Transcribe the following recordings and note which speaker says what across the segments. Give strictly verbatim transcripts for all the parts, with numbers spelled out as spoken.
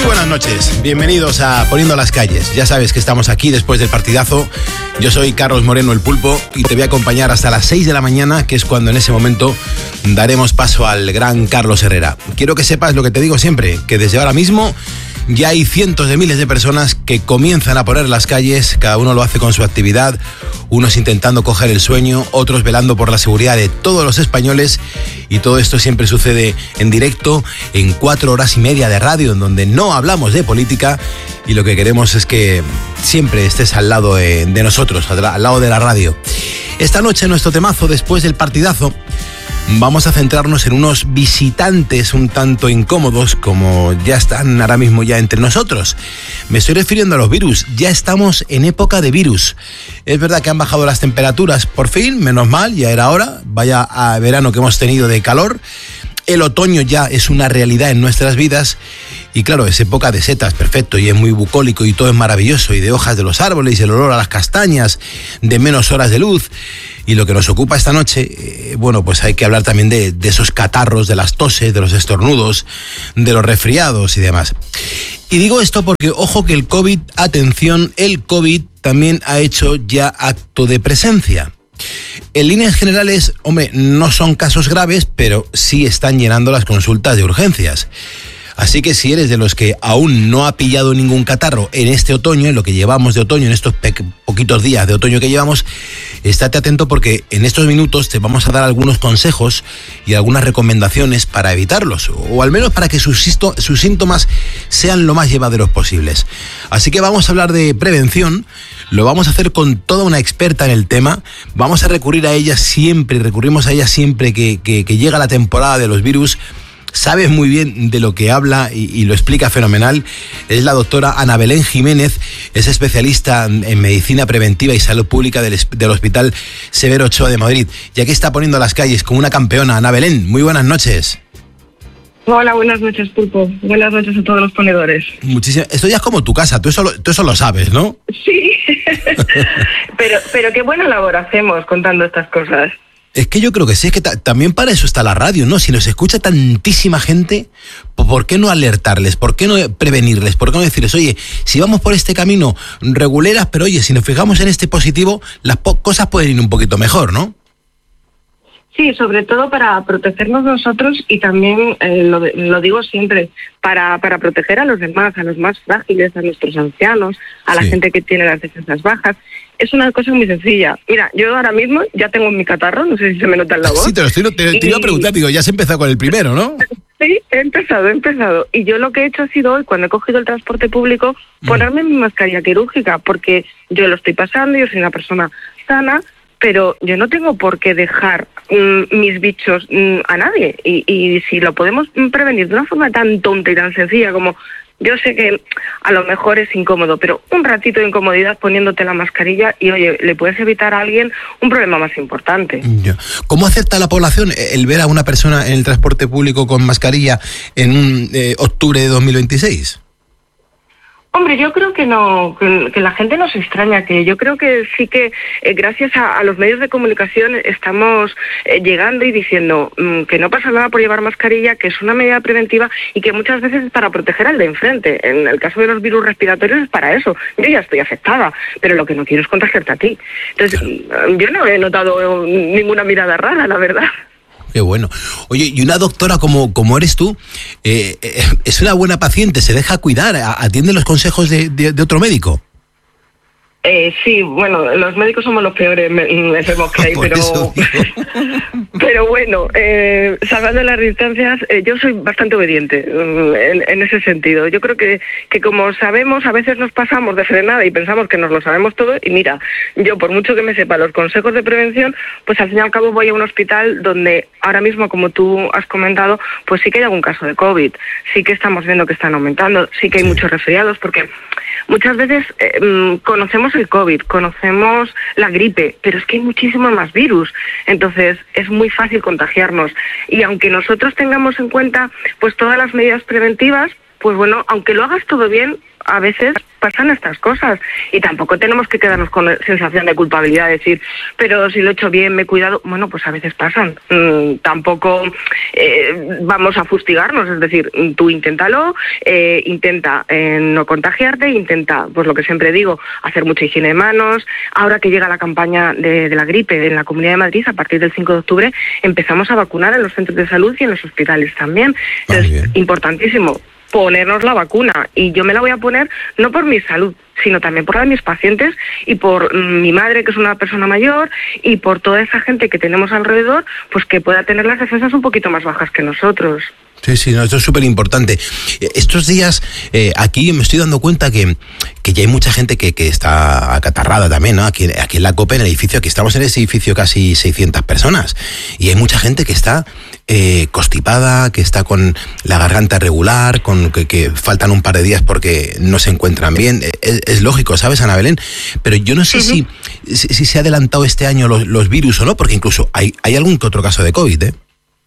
Speaker 1: Muy buenas noches, bienvenidos a Poniendo las Calles. Ya sabes que estamos aquí después del partidazo. Yo soy Carlos Moreno, el Pulpo, y te voy a acompañar hasta las seis de la mañana, que es cuando en ese momento daremos paso al gran Carlos Herrera. Quiero que sepas lo que te digo siempre, que desde ahora mismo ya hay cientos de miles de personas que comienzan a poner las calles, cada uno lo hace con su actividad, unos intentando coger el sueño, otros velando por la seguridad de todos los españoles, y todo esto siempre sucede en directo, en cuatro horas y media de radio, en donde no hablamos de política, y lo que queremos es que siempre estés al lado de, de nosotros, al, al lado de la radio. Esta noche, nuestro temazo, después del partidazo, vamos a centrarnos en unos visitantes un tanto incómodos, como ya están ahora mismo ya entre nosotros. Me estoy refiriendo a los virus. Ya estamos en época de virus. Es verdad que han bajado las temperaturas, por fin, menos mal, ya era hora. Vaya a verano que hemos tenido de calor. El otoño ya es una realidad en nuestras vidas. Y claro, es época de setas, perfecto, y es muy bucólico y todo es maravilloso, y de hojas de los árboles, y el olor a las castañas, de menos horas de luz. Y lo que nos ocupa esta noche, eh, bueno, pues hay que hablar también de, de esos catarros, de las toses, de los estornudos, de los resfriados y demás. Y digo esto porque, ojo que el COVID, atención, el COVID también ha hecho ya acto de presencia. En líneas generales, hombre, no son casos graves, pero sí están llenando las consultas de urgencias. Así que si eres de los que aún no ha pillado ningún catarro en este otoño, en lo que llevamos de otoño, en estos pe- poquitos días de otoño que llevamos, estate atento porque en estos minutos te vamos a dar algunos consejos y algunas recomendaciones para evitarlos, o al menos para que sus, sus síntomas sean lo más llevaderos posibles. Así que vamos a hablar de prevención, lo vamos a hacer con toda una experta en el tema, vamos a recurrir a ella siempre, recurrimos a ella siempre que, que, que llega la temporada de los virus. Sabe muy bien de lo que habla y, y lo explica fenomenal. Es la doctora Ana Belén Jiménez, es especialista en medicina preventiva y salud pública del, del Hospital Severo Ochoa de Madrid. Y aquí está poniendo las calles como una campeona. Ana Belén, muy buenas noches.
Speaker 2: Hola, buenas noches, Pulpo. Buenas noches a todos los ponedores.
Speaker 1: Muchísimas. Esto ya es como tu casa, tú eso, tú eso lo sabes, ¿no?
Speaker 2: Sí, pero, pero qué buena labor hacemos contando estas cosas.
Speaker 1: Es que yo creo que sí, es que ta- también para eso está la radio, ¿no? Si nos escucha tantísima gente, ¿por qué no alertarles? ¿Por qué no prevenirles? ¿Por qué no decirles, oye, si vamos por este camino reguleras, pero oye, si nos fijamos en este positivo, las po- cosas pueden ir un poquito mejor, ¿no?
Speaker 2: Sí, sobre todo para protegernos nosotros y también, eh, lo, lo digo siempre, para, para proteger a los demás, a los más frágiles, a nuestros ancianos, a la
Speaker 1: Sí.
Speaker 2: gente que tiene las defensas bajas. Es una cosa muy sencilla. Mira, yo ahora mismo ya tengo mi catarro, no sé si se me nota en la voz.
Speaker 1: Sí, te lo estoy, te, te iba a preguntar, digo, ya has empezado con el primero, ¿no?
Speaker 2: Sí, he empezado, he empezado. Y yo lo que he hecho ha sido hoy, cuando he cogido el transporte público, ponerme mi mascarilla quirúrgica, porque yo lo estoy pasando, yo soy una persona sana, pero yo no tengo por qué dejar mm, mis bichos mm, a nadie. Y, y si lo podemos prevenir de una forma tan tonta y tan sencilla como... Yo sé que a lo mejor es incómodo, pero un ratito de incomodidad poniéndote la mascarilla y, oye, le puedes evitar a alguien un problema más importante.
Speaker 1: Ya. ¿Cómo acepta la población el ver a una persona en el transporte público con mascarilla en un eh, octubre de dos mil veintiséis?
Speaker 2: Hombre, yo creo que no, que, que la gente no se extraña, que yo creo que sí que eh, gracias a, a los medios de comunicación estamos eh, llegando y diciendo mm, que no pasa nada por llevar mascarilla, que es una medida preventiva y que muchas veces es para proteger al de enfrente. En el caso de los virus respiratorios es para eso. Yo ya estoy afectada, pero lo que no quiero es contagiarte a ti. Entonces, claro. Yo no he notado ninguna mirada rara, la verdad.
Speaker 1: Qué bueno. Oye, y una doctora como, como eres tú, eh, eh, es una buena paciente, se deja cuidar, atiende los consejos de, de, de otro médico.
Speaker 2: Eh, sí, bueno, los médicos somos los peores enfermos que hay, pero pero bueno, eh, salvando las distancias, eh, yo soy bastante obediente eh, en, en ese sentido. Yo creo que, que como sabemos, a veces nos pasamos de frenada y pensamos que nos lo sabemos todo, y mira, yo por mucho que me sepa los consejos de prevención, pues al fin y al cabo voy a un hospital donde ahora mismo, como tú has comentado, pues sí que hay algún caso de COVID, sí que estamos viendo que están aumentando, sí que hay muchos resfriados, porque muchas veces eh, conocemos el COVID, conocemos la gripe, pero es que hay muchísimos más virus, entonces es muy fácil contagiarnos. Y aunque nosotros tengamos en cuenta pues todas las medidas preventivas, pues bueno, aunque lo hagas todo bien, a veces pasan estas cosas y tampoco tenemos que quedarnos con la sensación de culpabilidad, decir, pero si lo he hecho bien, me he cuidado. Bueno, pues a veces pasan. Mm, tampoco eh, vamos a fustigarnos, es decir, tú inténtalo, eh, intenta eh, no contagiarte, intenta, pues lo que siempre digo, hacer mucha higiene de manos. Ahora que llega la campaña de, de la gripe en la Comunidad de Madrid, a partir del cinco de octubre, empezamos a vacunar en los centros de salud y en los hospitales también. Entonces, importantísimo ponernos la vacuna, y yo me la voy a poner no por mi salud, sino también por la de mis pacientes y por mi madre, que es una persona mayor, y por toda esa gente que tenemos alrededor, pues que pueda tener las defensas un poquito más bajas que nosotros.
Speaker 1: Sí, sí, no, esto es súper importante. Estos días eh, aquí me estoy dando cuenta que, que ya hay mucha gente que, que está acatarrada también, ¿no? Aquí, aquí en la COPE, en el edificio, aquí estamos en ese edificio casi seiscientas personas, y hay mucha gente que está eh, constipada, que está con la garganta regular, con que, que faltan un par de días porque no se encuentran bien. Es, es lógico, ¿sabes, Ana Belén? Pero yo no sé uh-huh. si, si, si se ha adelantado este año los, los virus o no, porque incluso hay, hay algún que otro caso de COVID, ¿eh?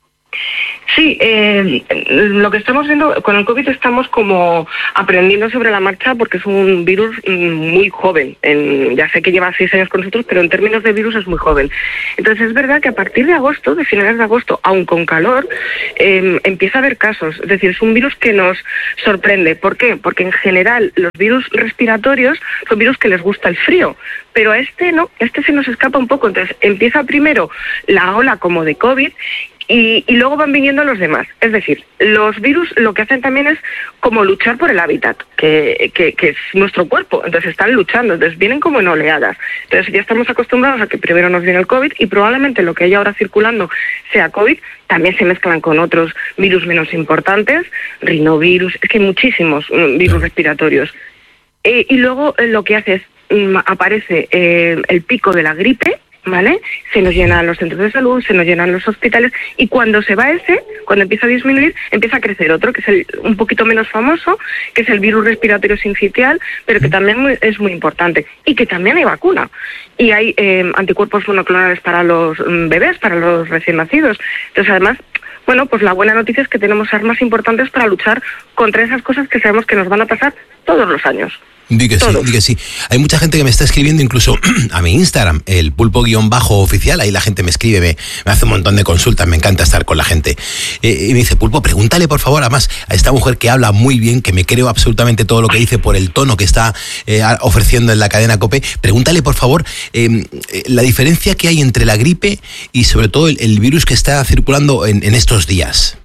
Speaker 2: Sí, eh, lo que estamos viendo con el COVID, estamos como aprendiendo sobre la marcha, porque es un virus muy joven. En, ya sé que lleva seis años con nosotros, pero en términos de virus es muy joven. Entonces es verdad que a partir de agosto, de finales de agosto, aun con calor, eh, empieza a haber casos. Es decir, es un virus que nos sorprende. ¿Por qué? Porque en general los virus respiratorios son virus que les gusta el frío, pero a este no, este se nos escapa un poco. Entonces empieza primero la ola como de COVID, Y, y luego van viniendo los demás. Es decir, los virus lo que hacen también es como luchar por el hábitat, que, que, que es nuestro cuerpo. Entonces están luchando, entonces vienen como en oleadas. Entonces ya estamos acostumbrados a que primero nos viene el COVID, y probablemente lo que hay ahora circulando sea COVID. También se mezclan con otros virus menos importantes, rinovirus, es que hay muchísimos um, virus respiratorios. Eh, y luego eh, lo que hace es, um, aparece eh, el pico de la gripe, ¿vale? Se nos llenan los centros de salud, se nos llenan los hospitales, y cuando se va ese, cuando empieza a disminuir, empieza a crecer otro, que es el, un poquito menos famoso, que es el virus respiratorio sincitial, pero que también muy, es muy importante, y que también hay vacuna. Y hay eh, anticuerpos monoclonales para los um, bebés, para los recién nacidos. Entonces, además, bueno, pues la buena noticia es que tenemos armas importantes para luchar contra esas cosas que sabemos que nos van a pasar todos los años.
Speaker 1: Di que sí, di que sí. Hay mucha gente que me está escribiendo incluso a mi Instagram, el pulpo guión bajo oficial. Ahí la gente me escribe, me, me hace un montón de consultas, me encanta estar con la gente. Eh, y me dice, Pulpo, pregúntale por favor, además, a esta mujer que habla muy bien, que me creo absolutamente todo lo que dice por el tono que está eh, ofreciendo en la cadena COPE, pregúntale por favor eh, la diferencia que hay entre la gripe y sobre todo el, el virus que está circulando en, en estos días.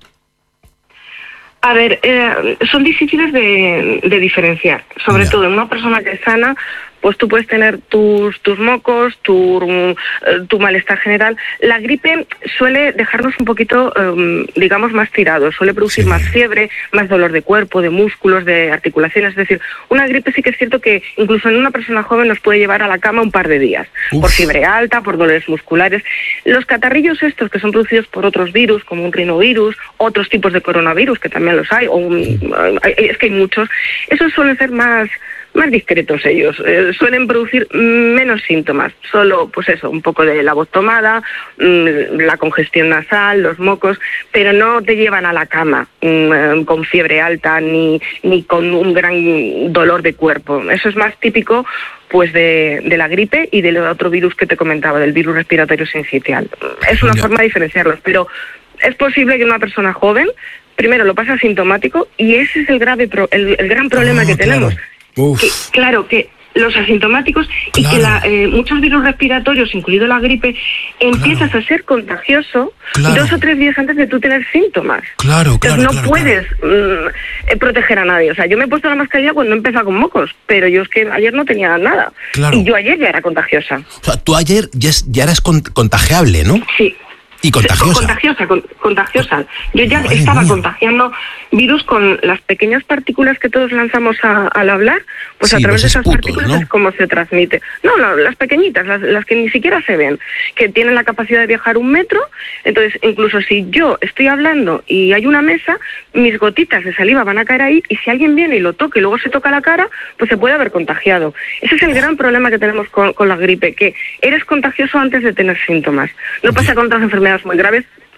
Speaker 2: A ver, eh, son difíciles de, de diferenciar, sobre yeah. todo en una persona que es sana. Pues tú puedes tener tus tus mocos, tu, tu malestar general. La gripe suele dejarnos un poquito, um, digamos, más tirados, suele producir sí. más fiebre, más dolor de cuerpo, de músculos, de articulaciones. Es decir, una gripe sí que es cierto que incluso en una persona joven nos puede llevar a la cama un par de días, Uf. por fiebre alta, por dolores musculares. Los catarrillos estos que son producidos por otros virus, como un rinovirus, otros tipos de coronavirus, que también los hay, o un, es que hay muchos, esos suelen ser más... más discretos ellos, eh, suelen producir menos síntomas, solo pues eso, un poco de la voz tomada, mmm, la congestión nasal, los mocos, pero no te llevan a la cama mmm, con fiebre alta ni, ni con un gran dolor de cuerpo. Eso es más típico pues de, de la gripe y del otro virus que te comentaba, del virus respiratorio sincitial. Es una yeah. forma de diferenciarlos, pero es posible que una persona joven primero lo pase asintomático, y ese es el grave pro, el, el gran problema oh, que tenemos.
Speaker 1: Claro.
Speaker 2: Que, claro, que los asintomáticos claro. y que la, eh, muchos virus respiratorios, incluido la gripe, empiezas claro. a ser contagioso claro. dos o tres días antes de tú tener síntomas.
Speaker 1: Claro, claro.
Speaker 2: Entonces no
Speaker 1: claro,
Speaker 2: puedes
Speaker 1: claro.
Speaker 2: Mm, proteger a nadie. O sea, yo me he puesto la mascarilla cuando he empezado con mocos, pero yo es que ayer no tenía nada.
Speaker 1: Claro.
Speaker 2: Y yo ayer ya era contagiosa.
Speaker 1: O sea, tú ayer ya, ya eras contagiable, ¿no?
Speaker 2: Sí.
Speaker 1: Y contagiosa.
Speaker 2: Contagiosa, con, contagiosa. Yo ya Madre estaba mía. contagiando virus con las pequeñas partículas que todos lanzamos a, al hablar, pues sí, a través de esas esputos, partículas ¿no? es como se transmite. No, no, las pequeñitas, las, las que ni siquiera se ven, que tienen la capacidad de viajar un metro. Entonces, incluso si yo estoy hablando y hay una mesa, mis gotitas de saliva van a caer ahí, y si alguien viene y lo toca y luego se toca la cara, pues se puede haber contagiado. Ese es el gran problema que tenemos con, con la gripe, que eres contagioso antes de tener síntomas. No pasa con otras enfermedades muy graves,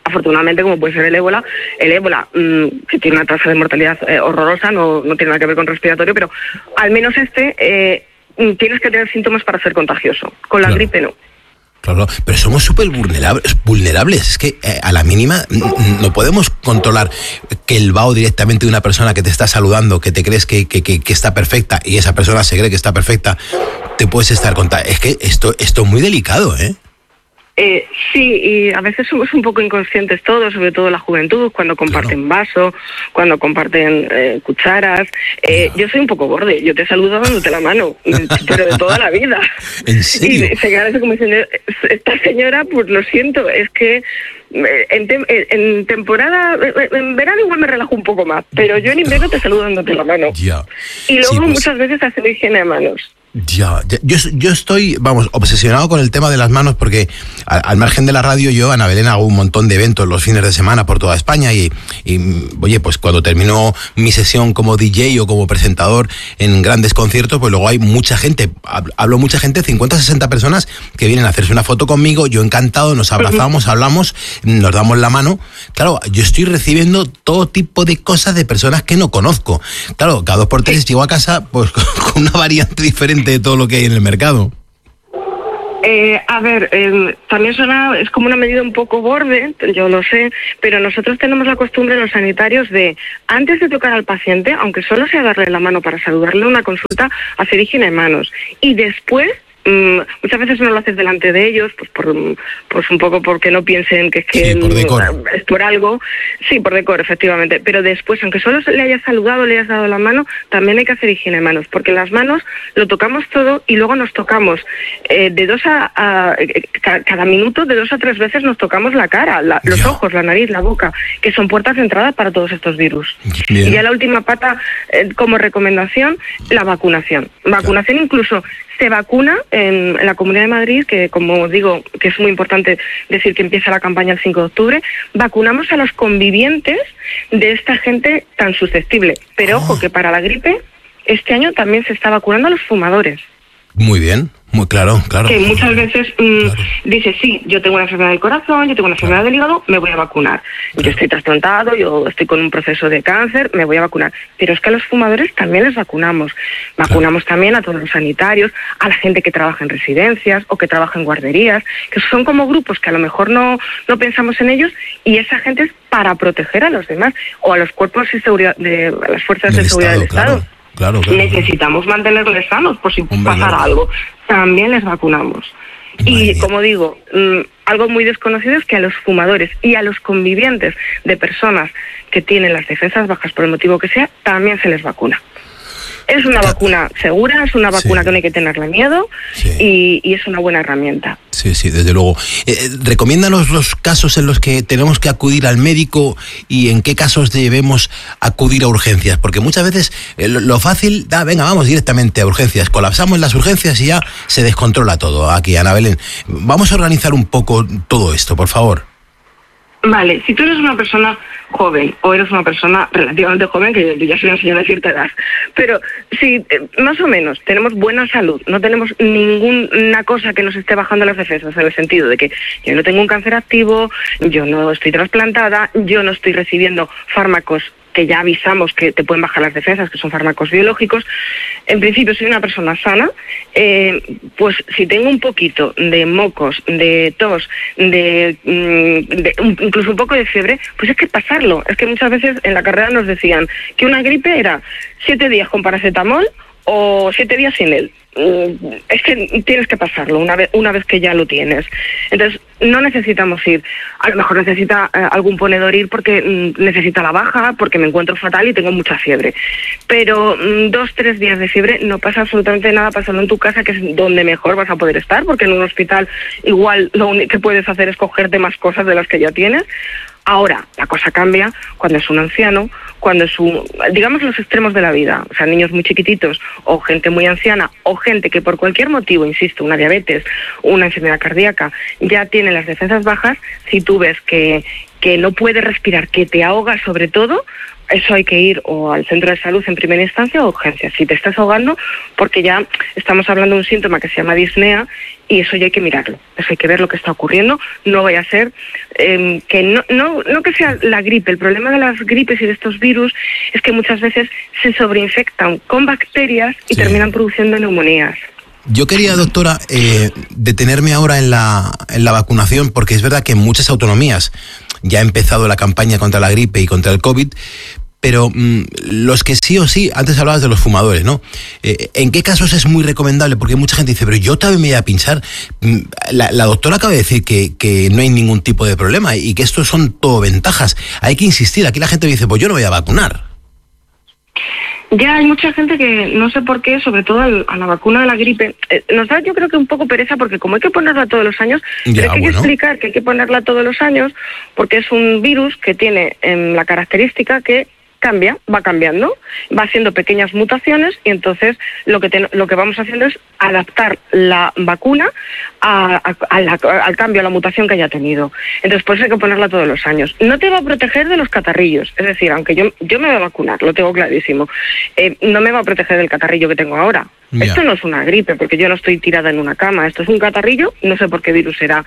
Speaker 2: Afortunadamente, como puede ser el ébola, el ébola, mmm, que tiene una tasa de mortalidad eh, horrorosa, no, no tiene nada que ver con respiratorio, pero al menos este eh, tienes que tener síntomas para ser contagioso. Con la claro. gripe no.
Speaker 1: Claro, pero somos súper vulnerables, vulnerables. Es que eh, a la mínima no podemos controlar que el vaho directamente de una persona que te está saludando, que te crees que, que, que, que está perfecta y esa persona se cree que está perfecta, te puedes estar contagiando. Es que esto, esto es muy delicado, ¿eh?
Speaker 2: Eh, sí, y a veces somos un poco inconscientes todos, sobre todo la juventud, cuando comparten claro. vaso, cuando comparten eh, cucharas. Eh, yo soy un poco borde, yo te saludo dándote la mano, pero de toda la vida.
Speaker 1: ¿En serio?
Speaker 2: Y se queda así como diciendo, esta señora, pues lo siento, es que en, te, en temporada, en verano igual me relajo un poco más, pero yo en invierno te saludo dándote la mano.
Speaker 1: Ya.
Speaker 2: Y luego
Speaker 1: sí, pues...
Speaker 2: muchas veces hacer higiene de manos.
Speaker 1: Ya, ya, yo, yo estoy, vamos, obsesionado con el tema de las manos porque al, al margen de la radio yo, Ana Belén, hago un montón de eventos los fines de semana por toda España y, y oye, pues cuando termino mi sesión como D J o como presentador en grandes conciertos, pues luego hay mucha gente, hablo mucha gente, cincuenta, sesenta personas que vienen a hacerse una foto conmigo, yo encantado, nos abrazamos, hablamos, nos damos la mano. Claro, yo estoy recibiendo todo tipo de cosas de personas que no conozco. Claro, cada dos por tres llego a casa pues con una variante diferente de todo lo que hay en el mercado.
Speaker 2: Eh, a ver, eh, también suena, es como una medida un poco borde, yo lo sé, pero nosotros tenemos la costumbre en los sanitarios de, antes de tocar al paciente, aunque solo sea darle la mano para saludarle una consulta, hacer higiene de manos. Y después, mmm, muchas veces no lo haces delante de ellos, pues por pues un poco porque no piensen que es que
Speaker 1: sí, por decoro.
Speaker 2: es por algo. Sí, por decoro, efectivamente. Pero después, aunque solo le hayas saludado, le hayas dado la mano, también hay que hacer higiene de manos, porque las manos lo tocamos todo y luego nos tocamos eh, de dos a, a cada minuto, de dos a tres veces nos tocamos la cara, la, los yeah. ojos, la nariz, la boca, que son puertas de entrada para todos estos virus. Bien. Y ya la última pata, eh, como recomendación, la vacunación. Vacunación yeah. incluso se vacuna en, en la Comunidad de Madrid, que como digo, que es muy importante decir que empieza la campaña el cinco de octubre, vacunamos a los convivientes de esta gente tan susceptible. Pero oh. ojo, que para la gripe, este año también se está vacunando a los fumadores.
Speaker 1: Muy bien, muy claro, claro.
Speaker 2: Que muchas veces mmm,
Speaker 1: claro.
Speaker 2: dice, sí, yo tengo una enfermedad del corazón, yo tengo una enfermedad claro. del hígado, me voy a vacunar. Claro. Yo estoy trasplantado, yo estoy con un proceso de cáncer, me voy a vacunar. Pero es que a los fumadores también les vacunamos. Vacunamos claro. también a todos los sanitarios, a la gente que trabaja en residencias o que trabaja en guarderías, que son como grupos que a lo mejor no, no pensamos en ellos, y esa gente es para proteger a los demás o a los cuerpos de seguridad, de a las fuerzas del de seguridad Estado, del Estado.
Speaker 1: Claro. Claro, claro,
Speaker 2: necesitamos
Speaker 1: claro.
Speaker 2: mantenerles sanos por si
Speaker 1: Hombre,
Speaker 2: pasara
Speaker 1: claro.
Speaker 2: algo. También les vacunamos.
Speaker 1: Madre
Speaker 2: y
Speaker 1: mía.
Speaker 2: como digo, mmm, algo muy desconocido es que a los fumadores y a los convivientes de personas que tienen las defensas bajas por el motivo que sea, también se les vacuna. Es una vacuna segura, es una vacuna sí. que no hay que tenerle miedo sí. y, y es una buena herramienta.
Speaker 1: Sí, sí, desde luego. Eh, recomiéndanos los casos en los que tenemos que acudir al médico y en qué casos debemos acudir a urgencias, porque muchas veces eh, lo, lo fácil, da, venga, vamos directamente a urgencias, colapsamos las urgencias y ya se descontrola todo. Aquí, Ana Belén, vamos a organizar un poco todo esto, por favor.
Speaker 2: Vale, si tú eres una persona joven o eres una persona relativamente joven, que yo ya soy una señora de cierta edad, pero si eh, más o menos tenemos buena salud, no tenemos ninguna cosa que nos esté bajando las defensas, en el sentido de que yo no tengo un cáncer activo, yo no estoy trasplantada, yo no estoy recibiendo fármacos que ya avisamos que te pueden bajar las defensas, que son fármacos biológicos, en principio soy una persona sana, eh, pues si tengo un poquito de mocos, de tos, de, de incluso un poco de fiebre, pues es que pasarlo. Es que muchas veces en la carrera nos decían que una gripe era siete días con paracetamol o siete días sin él. Es que tienes que pasarlo una vez una vez que ya lo tienes. Entonces no necesitamos ir, a lo mejor necesita eh, algún ponedor ir porque mm, necesita la baja, porque me encuentro fatal y tengo mucha fiebre, pero mm, dos, tres días de fiebre no pasa absolutamente nada, pasando en tu casa, que es donde mejor vas a poder estar, porque en un hospital igual lo único que puedes hacer es cogerte más cosas de las que ya tienes. Ahora, la cosa cambia cuando es un anciano, cuando es un, digamos, los extremos de la vida, o sea, niños muy chiquititos o gente muy anciana o gente que por cualquier motivo, insisto, una diabetes, una enfermedad cardíaca, ya tiene las defensas bajas. Si tú ves que, que no puedes respirar, que te ahoga sobre todo, eso hay que ir o al centro de salud en primera instancia o a urgencias. Si te estás ahogando, porque ya estamos hablando de un síntoma que se llama disnea y eso ya hay que mirarlo. Eso hay que ver lo que está ocurriendo. No vaya a ser eh, que no, no, no que sea la gripe. El problema de las gripes y de estos virus es que muchas veces se sobreinfectan con bacterias y sí. terminan produciendo neumonías.
Speaker 1: Yo quería, doctora, eh, detenerme ahora en la, en la vacunación, porque es verdad que en muchas autonomías ya ha empezado la campaña contra la gripe y contra el COVID, pero mmm, los que sí o sí, antes hablabas de los fumadores, ¿no? Eh, ¿En qué casos es muy recomendable? Porque mucha gente dice, pero yo también me voy a pinchar. La, la doctora acaba de decir que, que no hay ningún tipo de problema y que estos son todo ventajas. Hay que insistir. Aquí la gente dice, pues yo no voy a vacunar.
Speaker 2: Ya hay mucha gente que no sé por qué, sobre todo al, a la vacuna de la gripe, eh, nos da yo creo que un poco pereza porque como hay que ponerla todos los años, ya, pero hay bueno. que explicar que hay que ponerla todos los años porque es un virus que tiene eh, la característica que cambia, va cambiando, va haciendo pequeñas mutaciones y entonces lo que te, lo que vamos haciendo es adaptar la vacuna a, a, a la, al cambio, a la mutación que haya tenido. Entonces por eso hay que ponerla todos los años. No te va a proteger de los catarrillos, es decir, aunque yo, yo me voy a vacunar, lo tengo clarísimo, eh, no me va a proteger del catarrillo que tengo ahora. Yeah. Esto no es una gripe, porque yo no estoy tirada en una cama, esto es un catarrillo, no sé por qué virus será.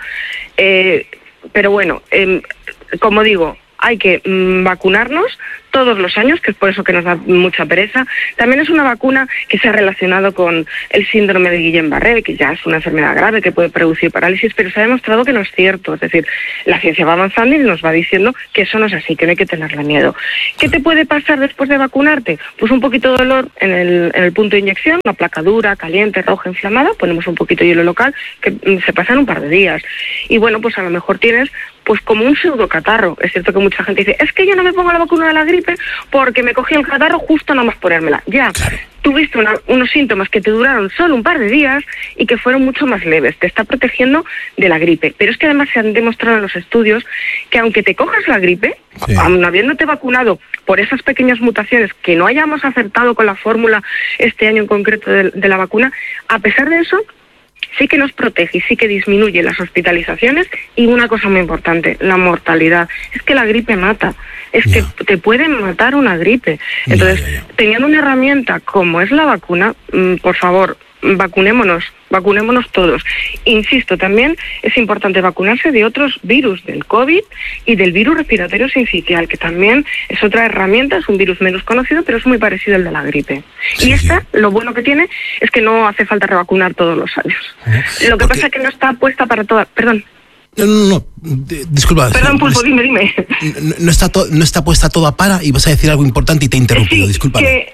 Speaker 2: Eh, pero bueno, eh, como digo, hay que mmm, vacunarnos todos los años, que es por eso que nos da mucha pereza. También es una vacuna que se ha relacionado con el síndrome de Guillain-Barré, que ya es una enfermedad grave que puede producir parálisis, pero se ha demostrado que no es cierto. Es decir, la ciencia va avanzando y nos va diciendo que eso no es así, que no hay que tenerle miedo. ¿Qué te puede pasar después de vacunarte? Pues un poquito de dolor en el, en el punto de inyección, una placa dura, caliente, roja, inflamada, ponemos un poquito de hielo local, que mmm, se pasa en un par de días. Y bueno, pues a lo mejor tienes pues como un pseudocatarro. Es cierto que mucha gente dice, es que yo no me pongo la vacuna de la gripe porque me cogí el catarro justo nada más ponérmela. Ya, claro. Tuviste una, unos síntomas que te duraron solo un par de días y que fueron mucho más leves. Te está protegiendo de la gripe. Pero es que además se han demostrado en los estudios que aunque te cojas la gripe, sí. aun habiéndote vacunado por esas pequeñas mutaciones que no hayamos acertado con la fórmula este año en concreto de, de la vacuna, a pesar de eso, sí que nos protege y sí que disminuye las hospitalizaciones y una cosa muy importante, la mortalidad. Es que la gripe mata, es yeah. que te pueden matar una gripe. Entonces, yeah, yeah, yeah. teniendo una herramienta como es la vacuna, mmm, por favor, vacunémonos, vacunémonos todos. Insisto, también es importante vacunarse de otros virus, del COVID y del virus respiratorio sincicial, que también es otra herramienta, es un virus menos conocido, pero es muy parecido al de la gripe. Sí, y esta, sí. lo bueno que tiene es que no hace falta revacunar todos los años. ¿Eh? Lo que Porque... pasa es que no está puesta para todas... Perdón.
Speaker 1: No, no, no, disculpa.
Speaker 2: Perdón, Pulpo, dime, dime.
Speaker 1: No, no, está to, no está puesta toda para y vas a decir algo importante y te he interrumpido,
Speaker 2: sí,
Speaker 1: disculpa.
Speaker 2: Que...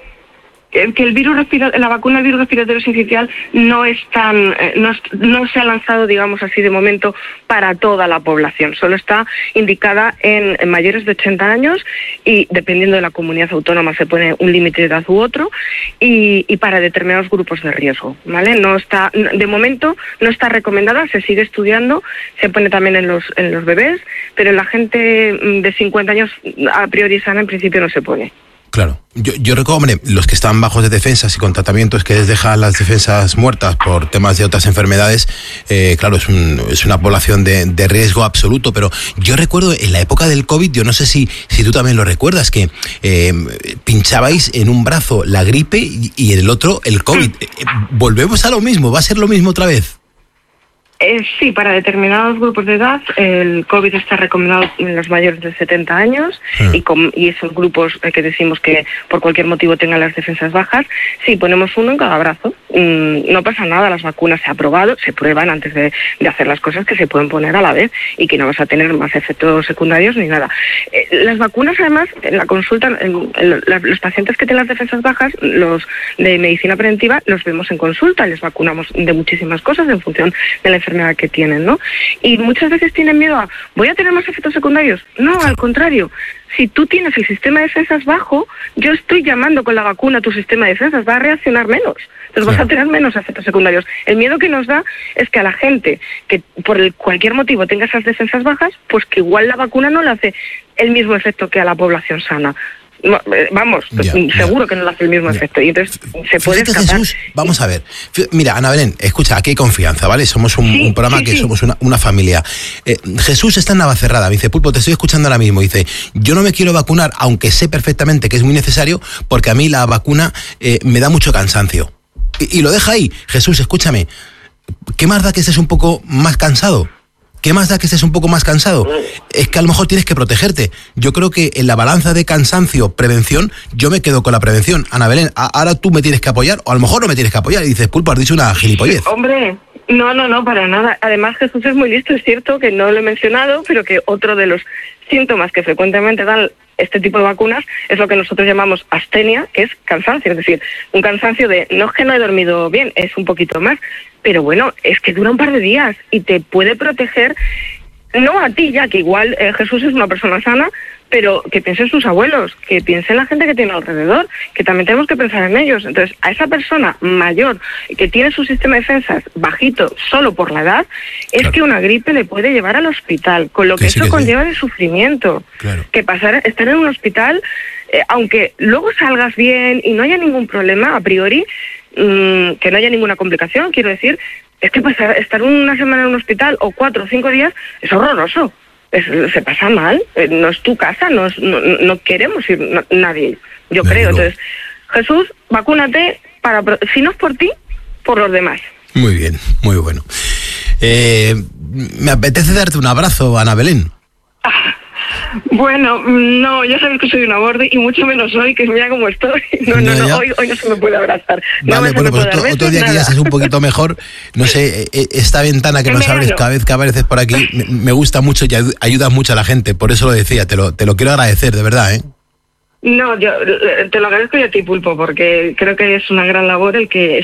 Speaker 2: que el virus respira- la vacuna del virus respiratorio sincicial no es tan, eh, no, es, no se ha lanzado, digamos así, de momento para toda la población. Solo está indicada en, en mayores de ochenta años y dependiendo de la comunidad autónoma se pone un límite de edad u otro y, y para determinados grupos de riesgo, ¿vale? No está, de momento no está recomendada, se sigue estudiando, se pone también en los, en los bebés, pero en la gente de cincuenta años a priori sana en principio no se pone.
Speaker 1: Claro, yo, yo recuerdo, hombre, los que están bajos de defensas y con tratamientos que les dejan las defensas muertas por temas de otras enfermedades, eh, claro, es, un, es una población de, de riesgo absoluto, pero yo recuerdo en la época del COVID, yo no sé si, si tú también lo recuerdas, que eh, pinchabais en un brazo la gripe y, y en el otro el COVID. Eh, volvemos a lo mismo, ¿va a ser lo mismo otra vez?
Speaker 2: Eh, sí, para determinados grupos de edad el COVID está recomendado en los mayores de setenta años ah. y, con, y esos grupos eh, que decimos que por cualquier motivo tengan las defensas bajas, sí, ponemos uno en cada brazo. Mm, no pasa nada, las vacunas se han probado, se prueban antes de, de hacer las cosas que se pueden poner a la vez y que no vas a tener más efectos secundarios ni nada. Eh, las vacunas además, en la consulta, en, en, la, los pacientes que tienen las defensas bajas, los de medicina preventiva, los vemos en consulta, les vacunamos de muchísimas cosas en función de la enfermedad que tienen, ¿no? Y muchas veces tienen miedo a, ¿voy a tener más efectos secundarios? No, al contrario. Si tú tienes el sistema de defensas bajo, yo estoy llamando con la vacuna a tu sistema de defensas, va a reaccionar menos. Entonces vas a tener menos efectos secundarios. El miedo que nos da es que a la gente que por el, cualquier motivo tenga esas defensas bajas, pues que igual la vacuna no le hace el mismo efecto que a la población sana. vamos,
Speaker 1: ya,
Speaker 2: seguro
Speaker 1: ya.
Speaker 2: que no le hace el mismo ya. efecto. Y entonces se puede
Speaker 1: Fíjate,
Speaker 2: escapar.
Speaker 1: Jesús, vamos a ver. Mira, Ana Belén, escucha, aquí hay confianza, ¿vale? Somos un, sí, un programa sí, que sí. somos una, una familia. Eh, Jesús está en Navacerrada, me dice, Pulpo, te estoy escuchando ahora mismo. Dice, yo no me quiero vacunar, aunque sé perfectamente que es muy necesario, porque a mí la vacuna eh, me da mucho cansancio. Y, y lo deja ahí. Jesús, escúchame, ¿qué más da que estés un poco más cansado? ¿Qué más da que estés un poco más cansado? Es que a lo mejor tienes que protegerte. Yo creo que en la balanza de cansancio, prevención, yo me quedo con la prevención. Ana Belén, ahora tú me tienes que apoyar, o a lo mejor no me tienes que apoyar. Y dices, Pulpo, has dicho una gilipollez.
Speaker 2: Hombre, no, no, no, para nada. Además, Jesús es muy listo, es cierto que no lo he mencionado, pero que otro de los síntomas que frecuentemente dan este tipo de vacunas es lo que nosotros llamamos astenia, que es cansancio. Es decir, un cansancio de, no es que no he dormido bien, es un poquito más, pero bueno, es que dura un par de días y te puede proteger, no a ti ya, que igual eh, Jesús es una persona sana, pero que piense en sus abuelos, que piense en la gente que tiene alrededor, que también tenemos que pensar en ellos. Entonces, a esa persona mayor que tiene su sistema de defensas bajito solo por la edad, es claro. que una gripe le puede llevar al hospital, con lo que, que sí, eso que conlleva sí. de sufrimiento. Claro. Que pasar, estar en un hospital, eh, aunque luego salgas bien y no haya ningún problema a priori, mmm, que no haya ninguna complicación, quiero decir, es que pasar, estar una semana en un hospital o cuatro o cinco días es horroroso. Es, se pasa mal, no es tu casa, no, es, no, no queremos ir no, nadie, yo creo. Entonces, Jesús, vacúnate, para, si no es por ti, por los demás.
Speaker 1: Muy bien, muy bueno. Eh, me apetece darte un abrazo, Ana Belén.
Speaker 2: Bueno, no, ya sabes que soy una borde y mucho menos hoy, que mira cómo estoy. No, no, no, hoy, hoy no se me puede abrazar. No
Speaker 1: vale, bueno, pues otro, otro día nada. Que ya seas un poquito mejor, no sé, esta ventana que nos abres cada vez que apareces por aquí, me, me gusta mucho y ayudas mucho a la gente, por eso lo decía, te lo, te lo quiero agradecer, de verdad, ¿eh?
Speaker 2: No, yo te lo agradezco yo a ti, Pulpo, porque creo que es una gran labor el que